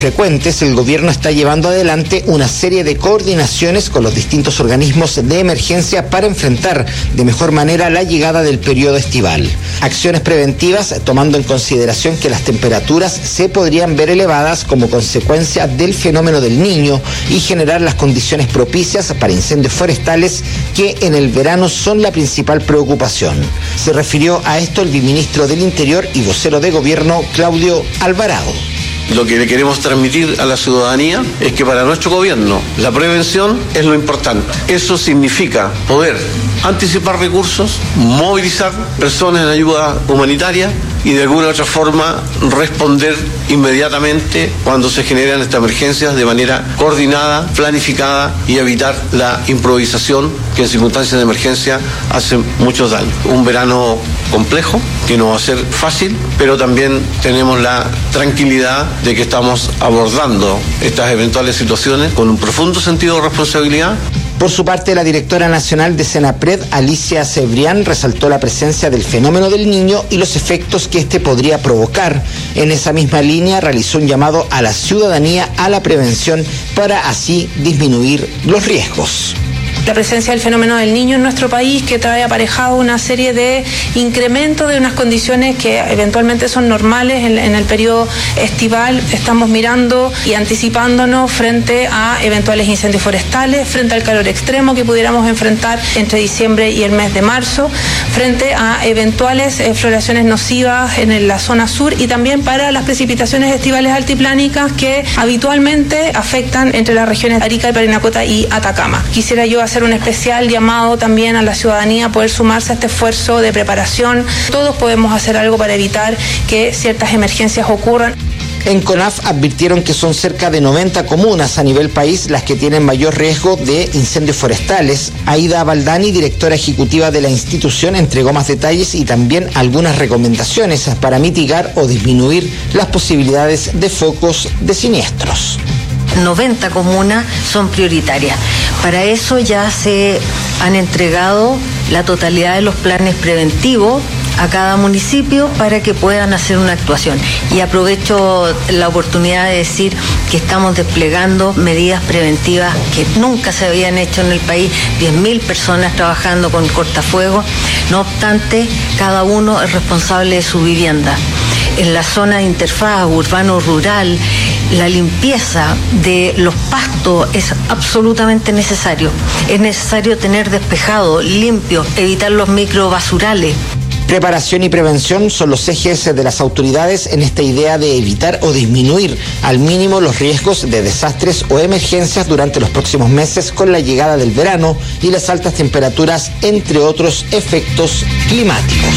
frecuentes, el gobierno está llevando adelante una serie de coordinaciones con los distintos organismos de emergencia para enfrentar de mejor manera la llegada del periodo estival. Acciones preventivas tomando en consideración que las temperaturas se podrían ver elevadas como consecuencia del fenómeno del Niño y generar las condiciones propicias para incendios forestales que en el verano son la principal preocupación. Se refirió a esto el viceministro del Interior y vocero de gobierno, Claudio Alvarado. Lo que le queremos transmitir a la ciudadanía es que para nuestro gobierno la prevención es lo importante. Eso significa poder anticipar recursos, movilizar personas en ayuda humanitaria y de alguna otra forma responder inmediatamente cuando se generan estas emergencias de manera coordinada, planificada y evitar la improvisación que en circunstancias de emergencia hace muchos daños. Un verano complejo que no va a ser fácil, pero también tenemos la tranquilidad de que estamos abordando estas eventuales situaciones con un profundo sentido de responsabilidad. Por su parte, la directora nacional de Senapred, Alicia Cebrián, resaltó la presencia del fenómeno del Niño y los efectos que este podría provocar. En esa misma línea, realizó un llamado a la ciudadanía a la prevención para así disminuir los riesgos. La presencia del fenómeno del Niño en nuestro país, que trae aparejado una serie de incrementos de unas condiciones que eventualmente son normales en el periodo estival. Estamos mirando y anticipándonos frente a eventuales incendios forestales, frente al calor extremo que pudiéramos enfrentar entre diciembre y el mes de marzo, frente a eventuales floraciones nocivas en la zona sur y también para las precipitaciones estivales altiplánicas que habitualmente afectan entre las regiones Arica y Parinacota y Atacama. Quisiera yo hacer un especial llamado también a la ciudadanía a poder sumarse a este esfuerzo de preparación. Todos podemos hacer algo para evitar que ciertas emergencias ocurran. En CONAF advirtieron que son cerca de 90 comunas a nivel país las que tienen mayor riesgo de incendios forestales. Aida Baldani, directora ejecutiva de la institución, entregó más detalles y también algunas recomendaciones para mitigar o disminuir las posibilidades de focos de siniestros. 90 comunas son prioritarias. Para eso ya se han entregado la totalidad de los planes preventivos a cada municipio para que puedan hacer una actuación. Y aprovecho la oportunidad de decir que estamos desplegando medidas preventivas que nunca se habían hecho en el país, 10.000 personas trabajando con cortafuegos. No obstante, cada uno es responsable de su vivienda. En la zona de interfaz urbano-rural, la limpieza de los pastos es absolutamente necesario. Es necesario tener despejado, limpio, evitar los microbasurales. Preparación y prevención son los ejes de las autoridades en esta idea de evitar o disminuir al mínimo los riesgos de desastres o emergencias durante los próximos meses con la llegada del verano y las altas temperaturas, entre otros efectos climáticos.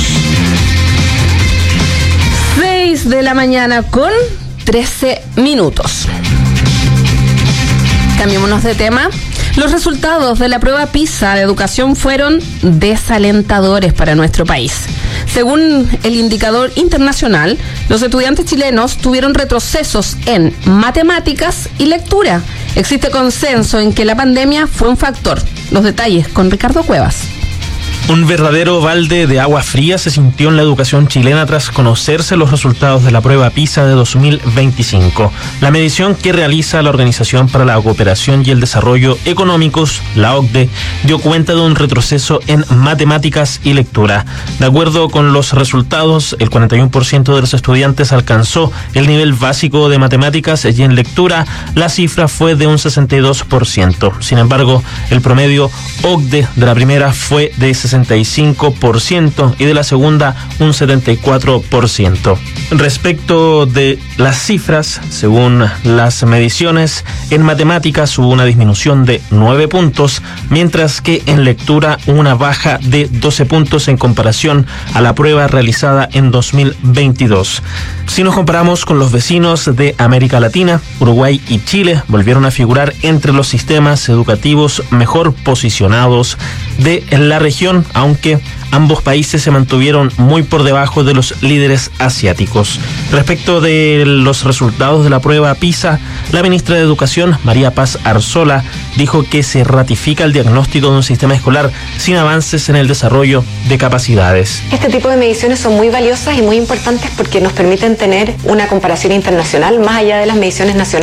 6 de la mañana con 13 minutos. Cambiémonos de tema. Los resultados de la prueba PISA de educación fueron desalentadores para nuestro país. Según el indicador internacional, los estudiantes chilenos tuvieron retrocesos en matemáticas y lectura. Existe consenso en que la pandemia fue un factor. Los detalles con Ricardo Cuevas. Un verdadero balde de agua fría se sintió en la educación chilena tras conocerse los resultados de la prueba PISA de 2025. La medición que realiza la Organización para la Cooperación y el Desarrollo Económicos, la OCDE, dio cuenta de un retroceso en matemáticas y lectura. De acuerdo con los resultados, el 41% de los estudiantes alcanzó el nivel básico de matemáticas y en lectura la cifra fue de un 62%. Sin embargo, el promedio OCDE de la primera fue de 65% y de la segunda un 74%. Respecto de las cifras, según las mediciones, en matemáticas hubo una disminución de 9 puntos, mientras que en lectura una baja de 12 puntos en comparación a la prueba realizada en 2022. Si nos comparamos con los vecinos de América Latina, Uruguay y Chile volvieron a figurar entre los sistemas educativos mejor posicionados de la región, educación, aunque ambos países se mantuvieron muy por debajo de los líderes asiáticos. Respecto de los resultados de la prueba PISA, la ministra de Educación, María Paz Arzola, dijo que se ratifica el diagnóstico de un sistema escolar sin avances en el desarrollo de capacidades. Este tipo de mediciones son muy valiosas y muy importantes porque nos permiten tener una comparación internacional más allá de las mediciones nacionales.